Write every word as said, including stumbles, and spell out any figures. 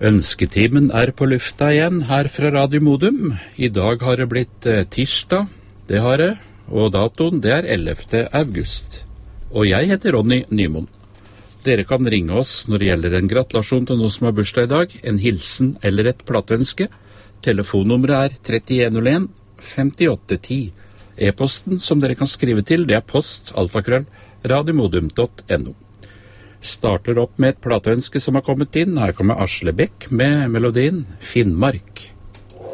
Ønsketimen er på lufta igjen her fra Radio Modum. I dag har det blitt eh, tirsdag, det har det, og datoen det er ellevte august. Og jeg heter Ronny Nymoen. Dere kan ringe oss når det gjelder en gratulasjon til noen som har bursdag i dag, en hilsen eller et plateønske. Telefonnummeret er trettien null en femtiåtte ti. E-posten som dere kan skrive til, det er post alfakrøll radiomodum punktum no. Starter opp med et plateønske som har kommet inn. Her kommer Asle Bekk med melodien Finnmark.